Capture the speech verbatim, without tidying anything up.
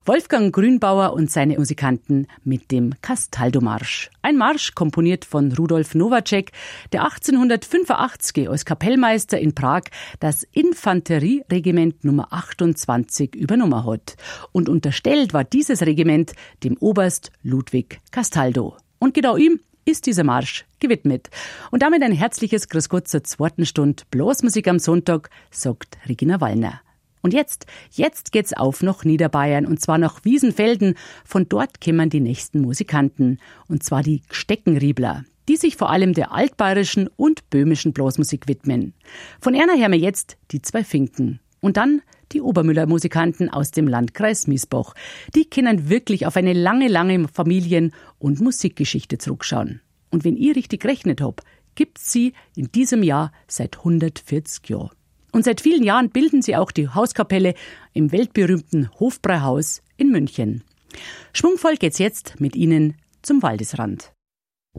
Wolfgang Grünbauer und seine Musikanten mit dem Castaldo-Marsch. Ein Marsch komponiert von Rudolf Novacek, der achtzehnhundertfünfundachtzig als Kapellmeister in Prag das Infanterieregiment Nummer achtundzwanzig übernommen hat. Und unterstellt war dieses Regiment dem Oberst Ludwig Castaldo. Und genau ihm ist dieser Marsch gewidmet. Und damit ein herzliches Grüß Gott zur zweiten Stunde Blasmusik am Sonntag, sagt Regina Wallner. Und jetzt, jetzt geht's auf nach Niederbayern, und zwar nach Wiesenfelden. Von dort kommen die nächsten Musikanten, und zwar die Gsteckenriebler, die sich vor allem der altbayerischen und böhmischen Blasmusik widmen. Von einer hören wir jetzt die zwei Finken. Und dann die Obermüller-Musikanten aus dem Landkreis Miesbach. Die können wirklich auf eine lange, lange Familien- und Musikgeschichte zurückschauen. Und wenn ich richtig gerechnet habe, gibt's sie in diesem Jahr seit hundertvierzig Jahren. Und seit vielen Jahren bilden sie auch die Hauskapelle im weltberühmten Hofbräuhaus in München. Schwungvoll geht's jetzt mit ihnen zum Waldesrand.